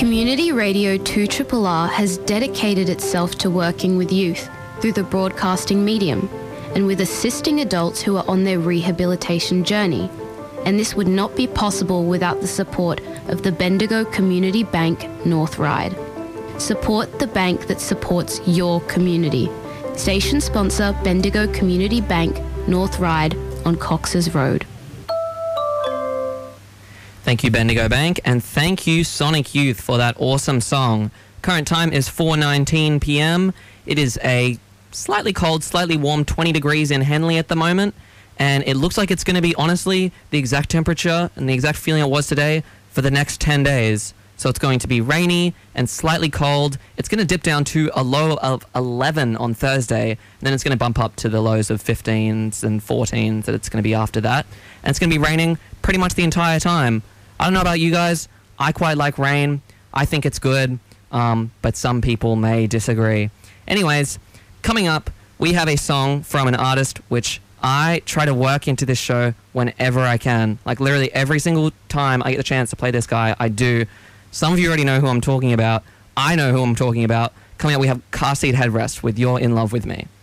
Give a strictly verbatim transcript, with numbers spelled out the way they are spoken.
Community Radio two R R R has dedicated itself to working with youth through the broadcasting medium and with assisting adults who are on their rehabilitation journey. And this would not be possible without the support of the Bendigo Community Bank North Ryde. Support the bank that supports your community. Station sponsor Bendigo Community Bank North Ryde on Cox's Road. Thank you, Bendigo Bank, and thank you, Sonic Youth, for that awesome song. Current time is four nineteen p m. It is a slightly cold, slightly warm twenty degrees in Henley at the moment, and it looks like it's going to be, honestly, the exact temperature and the exact feeling it was today for the next ten days. So it's going to be rainy and slightly cold. It's going to dip down to a low of eleven on Thursday, and then it's going to bump up to the lows of fifteens and fourteens that it's going to be after that. And it's going to be raining pretty much the entire time. I don't know about you guys. I quite like rain. I think it's good, um, but some people may disagree. Anyways, coming up, we have a song from an artist which I try to work into this show whenever I can. Like literally every single time I get the chance to play this guy, I do. Some of you already know who I'm talking about. I know who I'm talking about. Coming up, we have Car Seat Headrest with You're In Love With Me.